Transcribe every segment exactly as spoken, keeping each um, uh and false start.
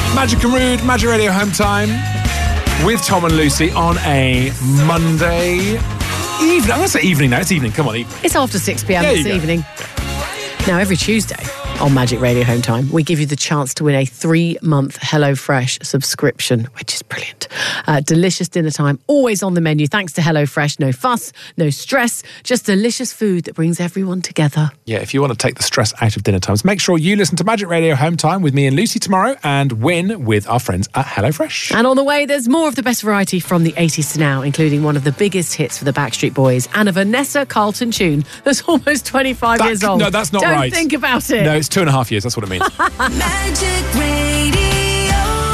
Magic and Rude, Magic Radio Home Time with Tom and Lucy on a Monday evening. I'm going to say evening now. It's evening. Come on, evening. It's after six p.m. this go. evening. Now, every Tuesday on Magic Radio Home Time, we give you the chance to win a three-month HelloFresh subscription, which is brilliant. Uh, delicious dinner time, always on the menu. Thanks to HelloFresh. No fuss, no stress, just delicious food that brings everyone together. Yeah, if you want to take the stress out of dinner times, make sure you listen to Magic Radio Home Time with me and Lucy tomorrow and win with our friends at HelloFresh. And on the way, there's more of the best variety from the eighties to now, including one of the biggest hits for the Backstreet Boys and a Vanessa Carlton tune that's almost twenty-five That- years old. no, that's not Don't right. think about it. No, it's two and a half years. That's what it means. Magic Radio.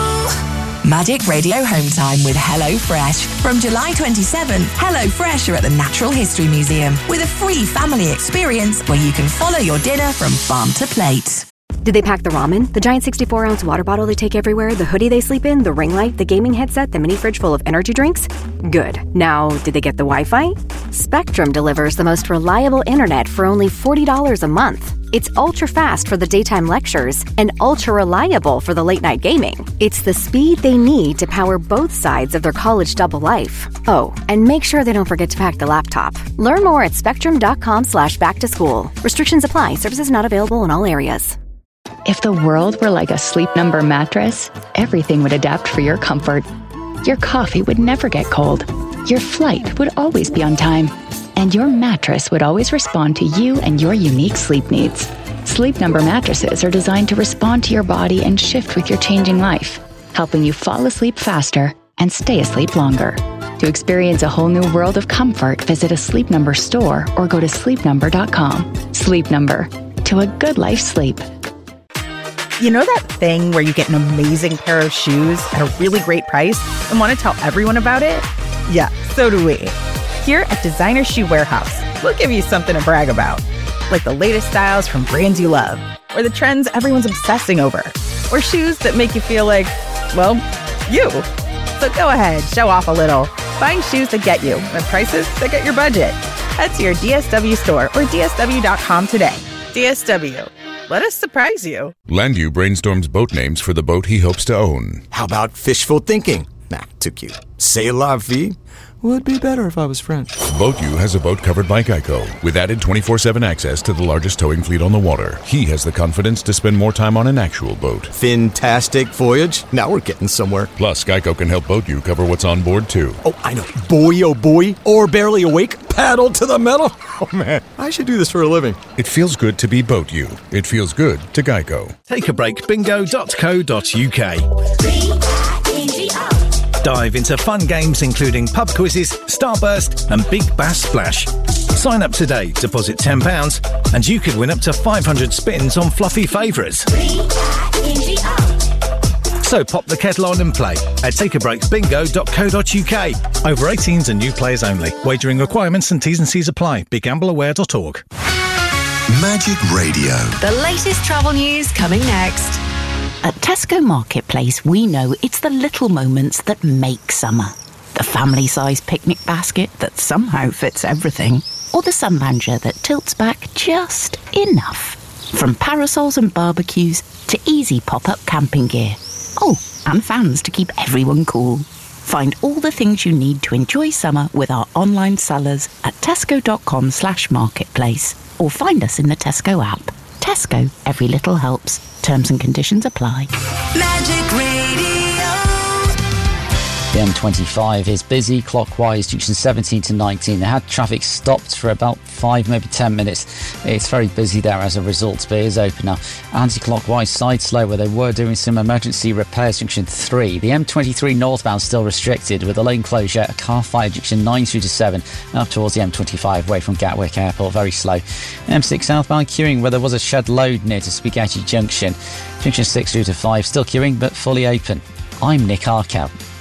Magic Radio Home Time with HelloFresh. From July twenty-seventh, HelloFresh are at the Natural History Museum with a free family experience where you can follow your dinner from farm to plate. Did they pack the ramen, the giant sixty-four ounce water bottle they take everywhere, the hoodie they sleep in, the ring light, the gaming headset, the mini fridge full of energy drinks? Good. Now, did they get the Wi-Fi? Spectrum delivers the most reliable internet for only forty dollars a month. It's ultra-fast for the daytime lectures and ultra-reliable for the late-night gaming. It's the speed they need to power both sides of their college double life. Oh, and make sure they don't forget to pack the laptop. Learn more at spectrum.com slash back to school. Restrictions apply. Services not available in all areas. If the world were like a Sleep Number mattress, everything would adapt for your comfort. Your coffee would never get cold. Your flight would always be on time. And your mattress would always respond to you and your unique sleep needs. Sleep Number mattresses are designed to respond to your body and shift with your changing life, helping you fall asleep faster and stay asleep longer. To experience a whole new world of comfort, visit a Sleep Number store or go to sleep number dot com. Sleep Number. To a good life sleep. You know that thing where you get an amazing pair of shoes at a really great price and want to tell everyone about it? Yeah, so do we. Here at Designer Shoe Warehouse, we'll give you something to brag about, like the latest styles from brands you love, or the trends everyone's obsessing over, or shoes that make you feel like, well, you. So go ahead, show off a little. Find shoes that get you at prices that get your budget. Head to your D S W store or D S W dot com today. D S W. Let us surprise you. Landu brainstorms boat names for the boat he hopes to own. How about fishful thinking? Nah, too cute. C'est la vie? Would be better if I was French. BoatU has a boat covered by Geico with added twenty-four seven access to the largest towing fleet on the water. He has the confidence to spend more time on an actual boat. Fantastic voyage. Now we're getting somewhere. Plus, Geico can help BoatU cover what's on board, too. Oh, I know. Boy, oh boy. Or barely awake. Paddle to the metal. Oh, man. I should do this for a living. It feels good to be BoatU. It feels good to Geico. Take a break bingo dot co dot uk. Dive into fun games including pub quizzes, Starburst and Big Bass Splash. Sign up today, deposit ten pounds and you could win up to five hundred spins on fluffy favourites. So pop the kettle on and play at take a break bingo dot co dot uk. Over eighteens and new players only. Wagering requirements and T's and C's apply. be gamble aware dot org. Magic Radio. The latest travel news coming next. At Tesco Marketplace, we know it's the little moments that make summer. The family-sized picnic basket that somehow fits everything. Or the sunlounger that tilts back just enough. From parasols and barbecues to easy pop-up camping gear. Oh, and fans to keep everyone cool. Find all the things you need to enjoy summer with our online sellers at tesco dot com slash marketplace. Or find us in the Tesco app. Tesco, every little helps. Terms and conditions apply. Magic Radio. The M twenty-five is busy clockwise, junction seventeen to nineteen. They had traffic stopped for about five, maybe ten minutes. It's very busy there as a result, but it is open now. Anti-clockwise side slow where they were doing some emergency repairs, junction three. The M twenty-three northbound still restricted with a lane closure at car fire, junction nine through to seven, and up towards the M twenty-five away from Gatwick Airport, very slow. M six southbound queuing where there was a shed load near to Spaghetti Junction. Junction six through to five, still queuing but fully open. I'm Nick Arkell.